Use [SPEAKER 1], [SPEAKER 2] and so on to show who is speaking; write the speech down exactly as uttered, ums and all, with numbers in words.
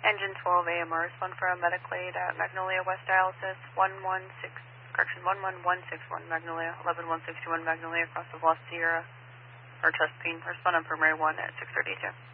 [SPEAKER 1] Engine twelve A M R, respond for a medical aid at Magnolia West Dialysis, one one six, correction, one one one six one Magnolia, eleven one six two one Magnolia, across the Lost Sierra, or Chesapeake. Respond on primary one at six thirty-two.